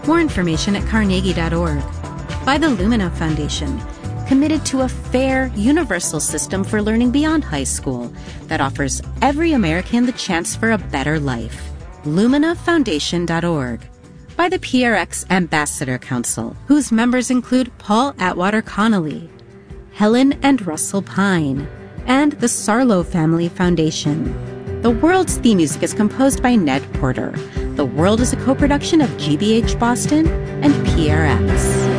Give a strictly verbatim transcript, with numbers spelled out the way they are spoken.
More information at carnegie dot org. By the Lumina Foundation, committed to a fair, universal system for learning beyond high school that offers every American the chance for a better life. lumina foundation dot org. By the P R X Ambassador Council, whose members include Paul Atwater Connolly, Helen and Russell Pine, and the Sarlo Family Foundation. The World's theme music is composed by Ned Porter. The World is a co-production of G B H Boston and P R X.